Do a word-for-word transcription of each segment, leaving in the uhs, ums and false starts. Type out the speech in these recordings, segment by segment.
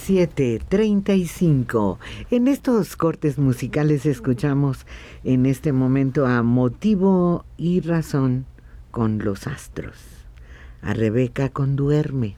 siete treinta y cinco. En estos cortes musicales escuchamos en este momento a Motivo y Razón con Los Astros, a Rebeca con Duerme,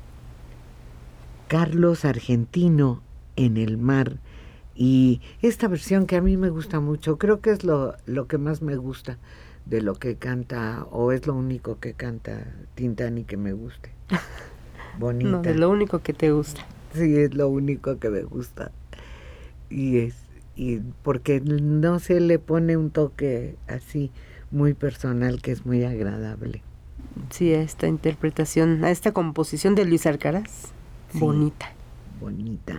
Carlos Argentino en el mar, y esta versión que a mí me gusta mucho, creo que es lo, lo que más me gusta de lo que canta, o es lo único que canta Tintán y que me guste. Bonita. No, de lo único que te gusta. Sí, es lo único que me gusta. Y es y porque no se le pone un toque así muy personal, que es muy agradable. Sí, a esta interpretación, a esta composición de Luis Alcaraz. Sí, bonita. Bonita.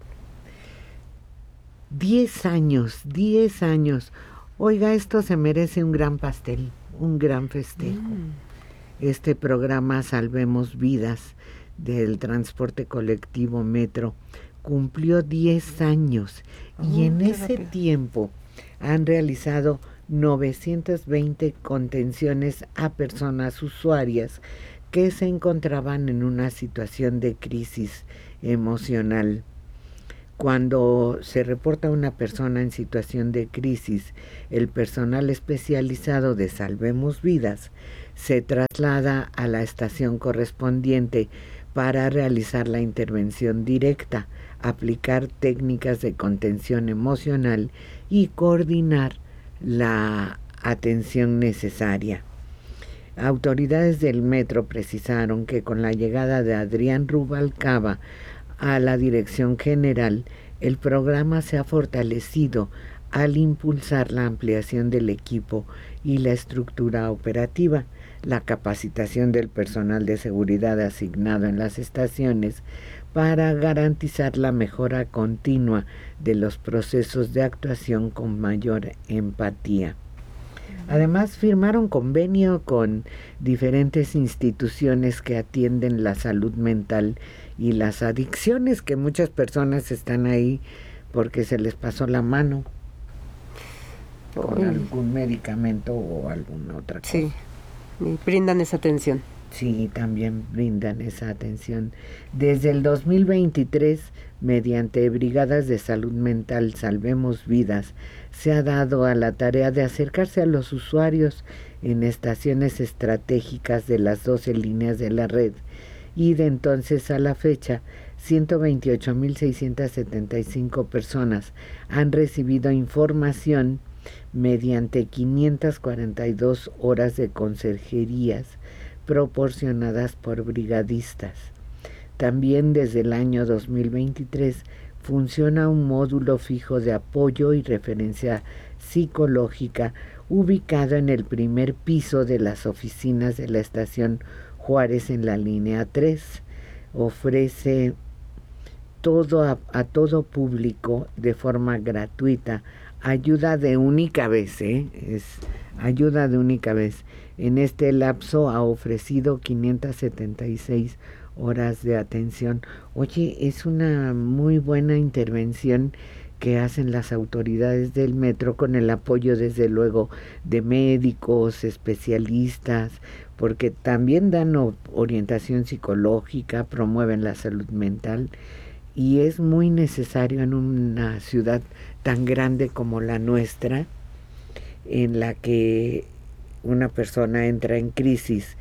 Diez años, diez años. Oiga, esto se merece un gran pastel, un gran festejo. Mm. Este programa Salvemos Vidas del transporte colectivo Metro cumplió diez años, oh, y en ese rápido. tiempo han realizado novecientas veinte contenciones a personas usuarias que se encontraban en una situación de crisis emocional. Cuando se reporta una persona en situación de crisis, el personal especializado de Salvemos Vidas se traslada a la estación correspondiente para realizar la intervención directa, aplicar técnicas de contención emocional y coordinar la atención necesaria. Autoridades del metro precisaron que con la llegada de Adrián Rubalcaba a la dirección general, el programa se ha fortalecido al impulsar la ampliación del equipo y la estructura operativa, la capacitación del personal de seguridad asignado en las estaciones para garantizar la mejora continua de los procesos de actuación con mayor empatía. Además, firmaron convenio con diferentes instituciones que atienden la salud mental y las adicciones, que muchas personas están ahí porque se les pasó la mano con Uy. algún medicamento o alguna otra cosa. Sí, y brindan esa atención. Sí, también brindan esa atención. Desde el dos mil veintitrés, mediante brigadas de salud mental Salvemos Vidas, se ha dado a la tarea de acercarse a los usuarios en estaciones estratégicas de las doce líneas de la red, y de entonces a la fecha, ciento veintiocho mil seiscientas setenta y cinco personas han recibido información mediante quinientas cuarenta y dos horas de conserjerías proporcionadas por brigadistas. También desde el año dos mil veintitrés funciona un módulo fijo de apoyo y referencia psicológica ubicado en el primer piso de las oficinas de la estación Juárez en la línea tres. Ofrece todo a, a todo público de forma gratuita, ayuda de única vez, ¿eh? es ayuda de única vez. En este lapso ha ofrecido quinientas setenta y seis horas de atención. Oye, es una muy buena intervención que hacen las autoridades del metro, con el apoyo desde luego de médicos, especialistas, porque también dan orientación psicológica, promueven la salud mental, y es muy necesario en una ciudad tan grande como la nuestra, en la que una persona entra en crisis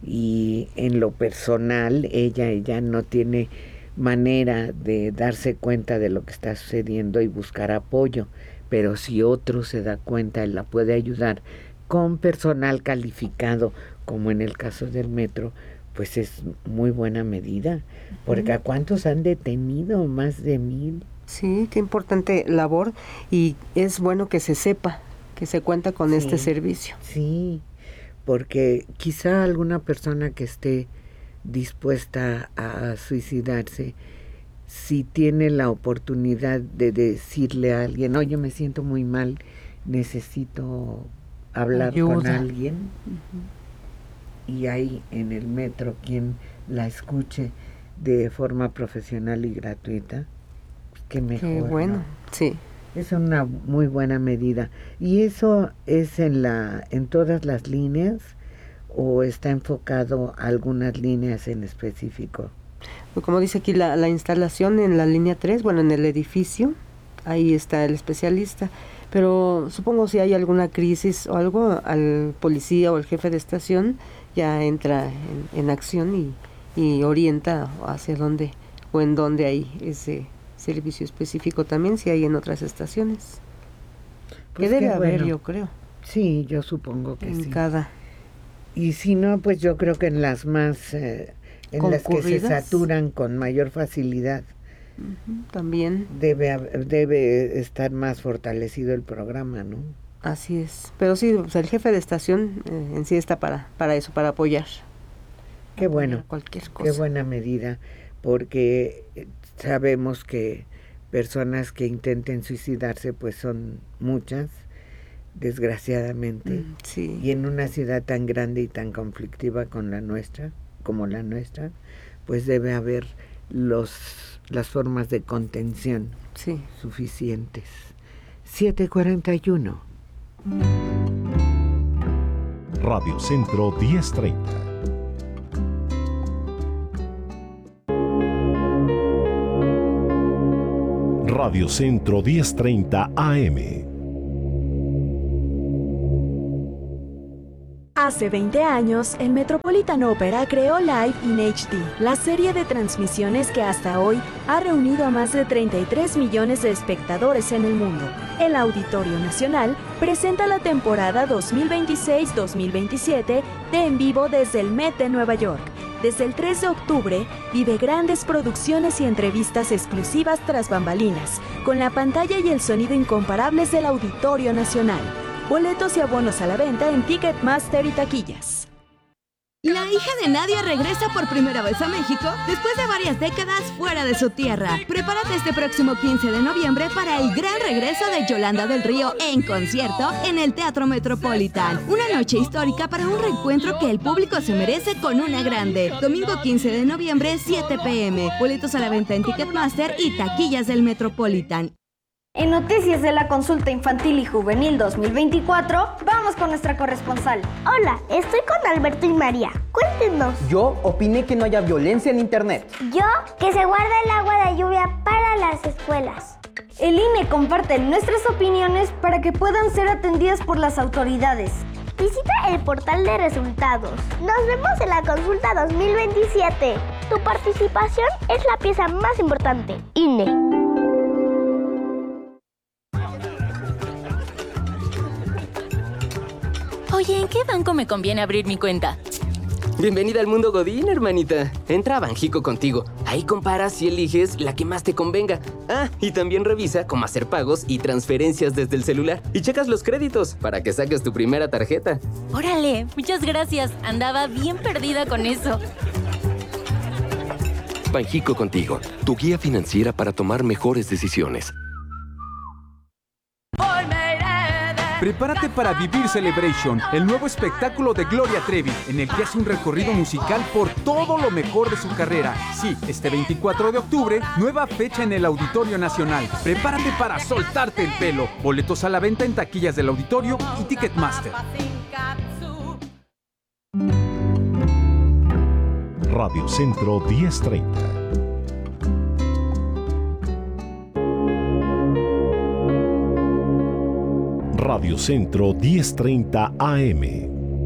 y en lo personal ella, ella no tiene manera de darse cuenta de lo que está sucediendo y buscar apoyo, pero si otro se da cuenta y la puede ayudar con personal calificado, como en el caso del metro, pues es muy buena medida, porque ¿a cuántos han detenido? Más de mil. Sí, qué importante labor, y es bueno que se sepa que se cuenta con sí, este servicio. Sí, porque quizá alguna persona que esté dispuesta a suicidarse, si tiene la oportunidad de decirle a alguien, oye, me siento muy mal, necesito hablar Ayuda. con alguien, uh-huh. y hay en el metro quien la escuche de forma profesional y gratuita, pues qué mejor. Qué bueno, ¿no? Sí. Es una muy buena medida. ¿Y eso es en la en todas las líneas o está enfocado a algunas líneas en específico? como dice aquí, la, la instalación en la línea tres, bueno, en el edificio, ahí está el especialista. Pero supongo si hay alguna crisis o algo, al policía o el jefe de estación ya entra en, en acción y, y orienta hacia dónde o en dónde hay ese servicio específico también, si hay en otras estaciones. Pues que debe qué haber, bueno. yo creo. Sí, yo supongo que en sí. cada Y si no, pues yo creo que en las más, eh, en las que se saturan con mayor facilidad, uh-huh, también debe hab- debe estar más fortalecido el programa, ¿no? así es. Pero sí, o sea, el jefe de estación eh, en sí está para para eso, para apoyar. Qué bueno, Apoyar cualquier cosa. qué buena medida, porque eh, sabemos que personas que intenten suicidarse, pues son muchas, desgraciadamente, Mm, sí. y en una ciudad tan grande y tan conflictiva con la nuestra, como la nuestra, pues debe haber los las formas de contención Sí. suficientes. siete cuarenta y uno. Radio Centro diez treinta. Radio Centro diez treinta A M. Hace veinte años, el Metropolitan Opera creó Live in H D, la serie de transmisiones que hasta hoy ha reunido a más de treinta y tres millones de espectadores en el mundo. El Auditorio Nacional presenta la temporada dos mil veintiséis dos mil veintisiete de En Vivo desde el Met de Nueva York. Desde el tres de octubre, vive grandes producciones y entrevistas exclusivas tras bambalinas, con la pantalla y el sonido incomparables del Auditorio Nacional. Boletos y abonos a la venta en Ticketmaster y taquillas. La hija de Nadia regresa por primera vez a México después de varias décadas fuera de su tierra. Prepárate este próximo quince de noviembre para el gran regreso de Yolanda del Río en concierto en el Teatro Metropolitan. Una noche histórica para un reencuentro que el público se merece con una grande. Domingo quince de noviembre, siete pe eme. Boletos a la venta en Ticketmaster y taquillas del Metropolitan. En Noticias de la Consulta Infantil y Juvenil dos mil veinticuatro, vamos con nuestra corresponsal. Hola, estoy con Alberto y María. Cuéntenos. Yo opiné que no haya violencia en internet. Yo, que se guarda el agua de lluvia para las escuelas. El I N E comparte nuestras opiniones para que puedan ser atendidas por las autoridades. Visita el portal de resultados. Nos vemos en la consulta dos mil veintisiete. Tu participación es la pieza más importante. I N E. Oye, ¿en qué banco me conviene abrir mi cuenta? Bienvenida al mundo Godín, hermanita. Entra a Banjico contigo. Ahí comparas y eliges la que más te convenga. Ah, y también revisa cómo hacer pagos y transferencias desde el celular. Y checas los créditos para que saques tu primera tarjeta. ¡Órale! Muchas gracias. Andaba bien perdida con eso. Banjico contigo, tu guía financiera para tomar mejores decisiones. Prepárate para Vivir Celebration, el nuevo espectáculo de Gloria Trevi, en el que hace un recorrido musical por todo lo mejor de su carrera. Sí, este veinticuatro de octubre, nueva fecha en el Auditorio Nacional. Prepárate para soltarte el pelo. Boletos a la venta en taquillas del Auditorio y Ticketmaster. Radio Centro diez treinta. Radio Centro diez treinta A M.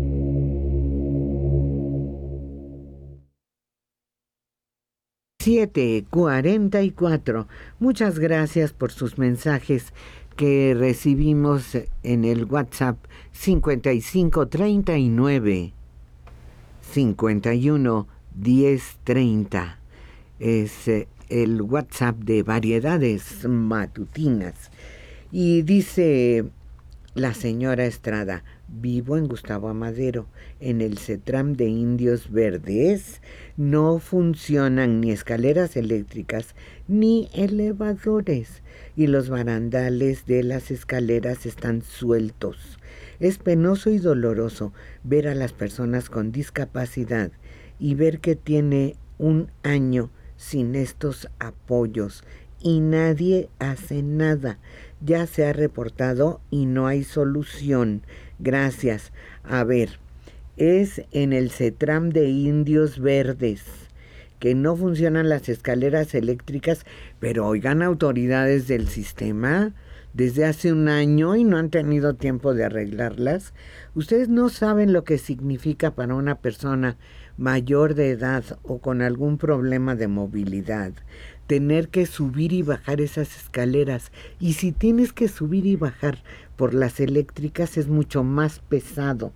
siete cuarenta y cuatro. Muchas gracias por sus mensajes que recibimos en el WhatsApp cincuenta y cinco treinta y nueve cincuenta y uno diez treinta. Es el WhatsApp de Variedades Matutinas. Y dice la señora Estrada: vivo en Gustavo Amadero, en el CETRAM de Indios Verdes. No funcionan ni escaleras eléctricas ni elevadores, y los barandales de las escaleras están sueltos. Es penoso y doloroso ver a las personas con discapacidad y ver que tiene un año sin estos apoyos y nadie hace nada. Ya se ha reportado y no hay solución. Gracias. A ver, es en el CETRAM de Indios Verdes. que no funcionan las escaleras eléctricas, pero oigan, autoridades del sistema, desde hace un año y no han tenido tiempo de arreglarlas. Ustedes no saben lo que significa para una persona mayor de edad o con algún problema de movilidad tener que subir y bajar esas escaleras. Y si tienes que subir y bajar por las eléctricas es mucho más pesado.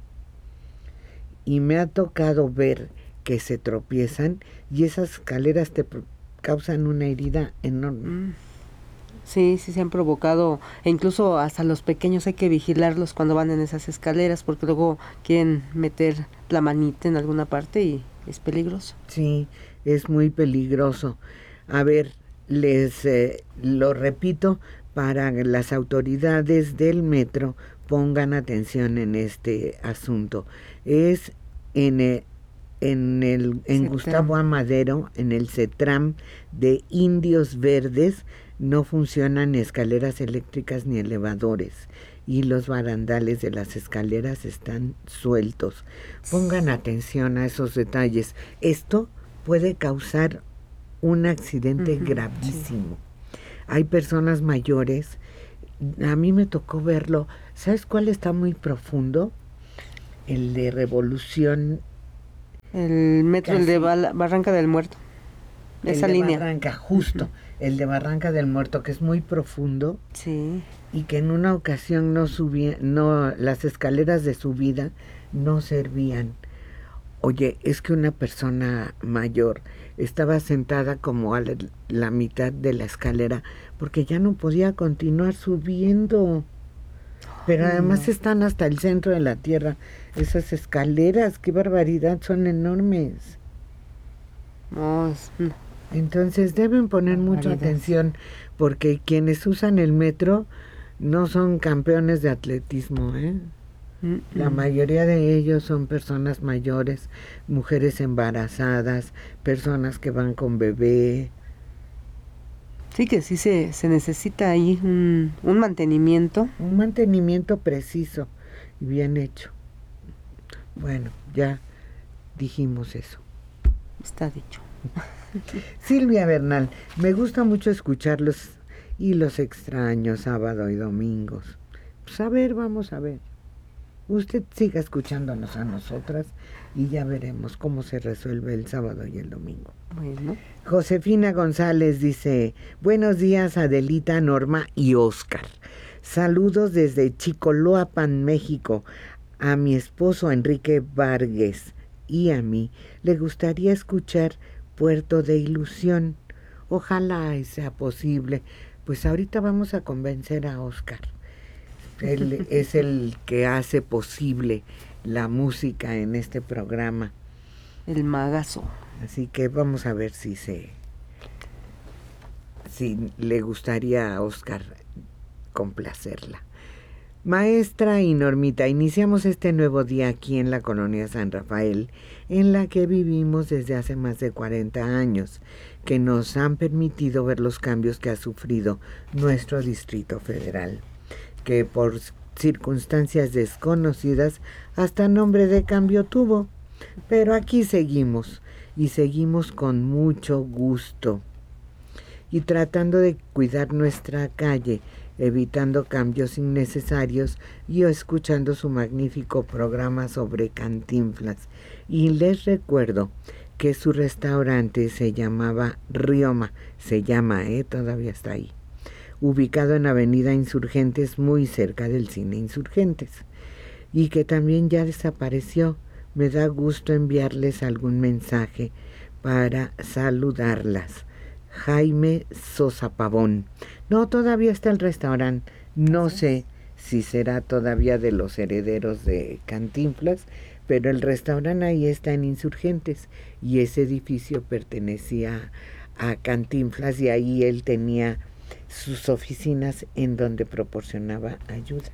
Y me ha tocado ver que se tropiezan y esas escaleras te causan una herida enorme. Sí, sí se han provocado, e incluso hasta los pequeños hay que vigilarlos cuando van en esas escaleras porque luego quieren meter la manita en alguna parte y es peligroso. Sí, es muy peligroso. A ver, les eh, lo repito, para que las autoridades del metro pongan atención en este asunto. Es en el, en, el, en Gustavo Amadero, en el CETRAM de Indios Verdes, no funcionan escaleras eléctricas ni elevadores y los barandales de las escaleras están sueltos. Pongan atención a esos detalles. Esto puede causar un accidente uh-huh, gravísimo. Sí. Hay personas mayores, a mí me tocó verlo. ¿Sabes cuál está muy profundo? El de Revolución. El metro, casi, el de Bala, Barranca del Muerto. Esa el de línea. Barranca, justo. Uh-huh. El de Barranca del Muerto, que es muy profundo. Sí. Y que en una ocasión no subía, no, las escaleras de subida no servían. Oye, es que una persona mayor estaba sentada como a la, la mitad de la escalera porque ya no podía continuar subiendo. Pero Ay, además no. están hasta el centro de la tierra. Esas escaleras, qué barbaridad, son enormes. No, es... Entonces deben poner mucha atención porque quienes usan el metro no son campeones de atletismo, ¿eh? Mm-mm. La mayoría de ellos son personas mayores, mujeres embarazadas, personas que van con bebé. Sí, que sí se, se necesita ahí un, un mantenimiento. Un mantenimiento preciso y bien hecho. Bueno, ya dijimos eso. Está dicho. Silvia Bernal, me gusta mucho escucharlos y los extraño sábado y domingos. Pues a ver, vamos a ver. Usted siga escuchándonos a nosotras y ya veremos cómo se resuelve el sábado y el domingo. Bueno. Josefina González dice, buenos días Adelita, Norma y Oscar. Saludos desde Chicoloapan, México. A mi esposo Enrique Vargas y a mí le gustaría escuchar Puerto de Ilusión. Ojalá sea posible. Pues ahorita vamos a convencer a Oscar. Él es el que hace posible la música en este programa. El magazo. Así que vamos a ver si se si le gustaría a Oscar complacerla. Maestra y Normita, iniciamos este nuevo día aquí en la colonia San Rafael, en la que vivimos desde hace más de cuarenta años, que nos han permitido ver los cambios que ha sufrido nuestro Distrito Federal, que por circunstancias desconocidas hasta nombre de cambio tuvo. Pero aquí seguimos, y seguimos con mucho gusto, y tratando de cuidar nuestra calle, evitando cambios innecesarios y escuchando su magnífico programa sobre Cantinflas. Y les recuerdo que su restaurante se llamaba Rioma, se llama, ¿eh? Todavía está ahí, ubicado en Avenida Insurgentes, muy cerca del Cine Insurgentes, y que también ya desapareció. Me da gusto enviarles algún mensaje para saludarlas. Jaime Sosa Pavón. No, todavía está el restaurante. No sé si será todavía de los herederos de Cantinflas, pero el restaurante ahí está en Insurgentes y ese edificio pertenecía a Cantinflas y ahí él tenía sus oficinas en donde proporcionaba ayuda.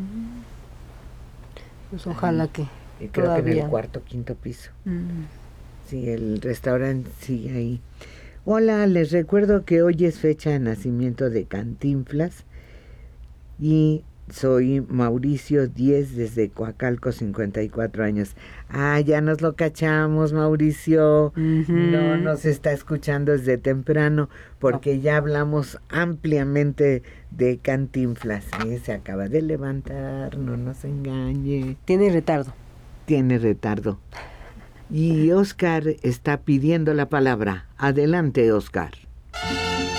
Pues ojalá ahí, que y creo todavía. que en el cuarto quinto piso. Mm. Sí, el restaurante sigue ahí. Hola, les recuerdo que hoy es fecha de nacimiento de Cantinflas y Soy Mauricio diez desde Coacalco, cincuenta y cuatro años. Ah, ya nos lo cachamos, Mauricio. Uh-huh. No nos está escuchando desde temprano porque no. Ya hablamos ampliamente de Cantinflas. ¿Eh? Se acaba de levantar, no nos engañe. Tiene retardo. Tiene retardo. Y Oscar está pidiendo la palabra. Adelante, Oscar.